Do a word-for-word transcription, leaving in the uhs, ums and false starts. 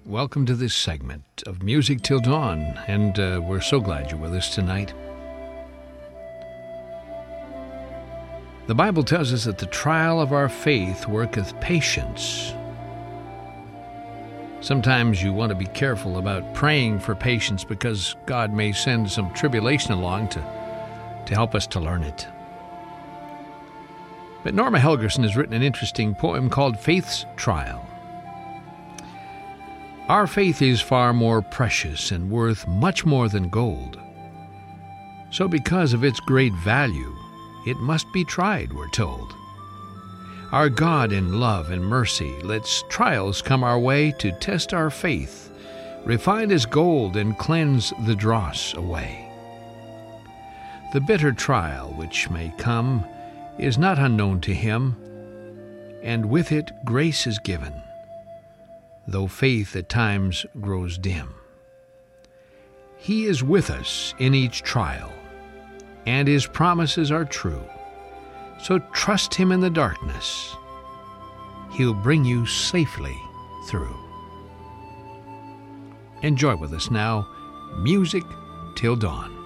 Welcome to this segment of Music Till Dawn, and uh, we're so glad you're with us tonight. The Bible tells us that the trial of our faith worketh patience. Sometimes you want to be careful about praying for patience because God may send some tribulation along to, to help us to learn it. But Norma Helgerson has written an interesting poem called Faith's Trial. Our faith is far more precious and worth much more than gold. So because of its great value, it must be tried, we're told. Our God in love and mercy lets trials come our way to test our faith, refined as gold and cleanse the dross away. The bitter trial which may come is not unknown to Him, and with it grace is given, though faith at times grows dim. He is with us in each trial, and His promises are true. So trust Him in the darkness. He'll bring you safely through. Enjoy with us now, Music Till Dawn.